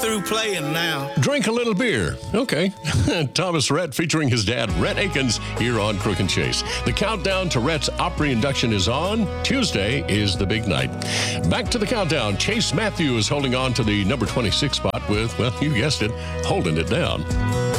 through playing now. Drink a little beer. Okay. Thomas Rhett featuring his dad, Rhett Akins, here on Crook and Chase. The countdown to Rhett's Opry induction is on. Tuesday is the big night. Back to the countdown. Chase Matthew is holding on to the number 26 spot with, well, you guessed it, Holding It Down.